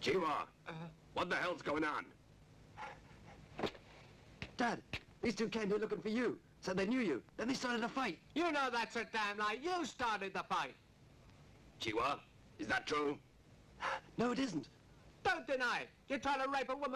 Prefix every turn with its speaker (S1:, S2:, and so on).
S1: Chihuahua, what the hell's going on?
S2: Dad, these two came here looking for you. Said they knew you. Then they started a fight.
S3: You know that's a damn lie. You started the fight.
S1: Chihuahua, is that true?
S2: No, it isn't.
S3: Don't deny it. You're trying to rape a woman.